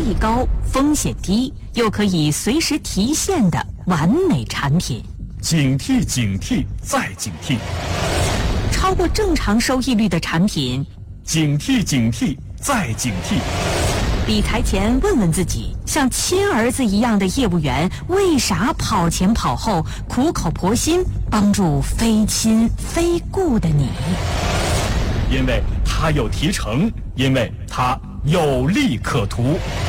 益高、风险低，又可以随时提现的完美产品。 警惕警惕再警惕， 超过正常收益率的产品， 警惕警惕再警惕。 理财前问问自己，像亲儿子一样的业务员为啥跑前跑后，苦口婆心帮助非亲非故的你？ 因为他有提成，因为他有利可图。